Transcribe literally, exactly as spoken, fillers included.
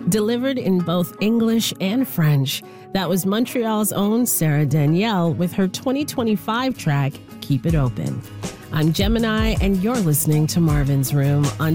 Delivered in both English and French, that was Montreal's own Sarah Danielle with her twenty twenty-five track, Keep It Open. I'm Gemini, and you're listening to Marvin's Room on